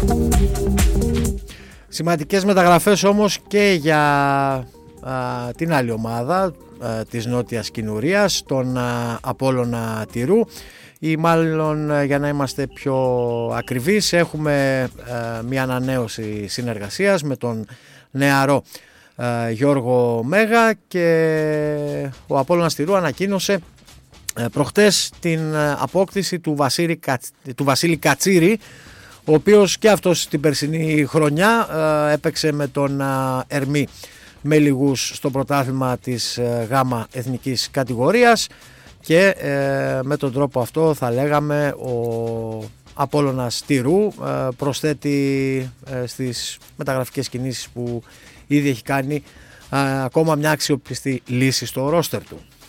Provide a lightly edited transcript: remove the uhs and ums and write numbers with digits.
Σημαντικές μεταγραφές όμως και για την άλλη ομάδα της Νότιας Κινουρίας, τον Απόλλωνα Τηρού, ή μάλλον για να είμαστε πιο ακριβείς έχουμε μια ανανέωση συνεργασίας με τον νεαρό Γιώργο Μέγα, και ο Απόλλωνας Τηρού ανακοίνωσε προχτές την απόκτηση του Βασίλη Κατσίρη, ο οποίος και αυτός την περσινή χρονιά έπαιξε με τον Ερμή με λίγους στο πρωτάθλημα της ΓΑΜΑ εθνικής κατηγορίας, και με τον τρόπο αυτό θα λέγαμε ο Απόλλωνας Τηρού προσθέτει στις μεταγραφικές κινήσεις που ήδη έχει κάνει ακόμα μια αξιοπιστή λύση στο ρόστερ του.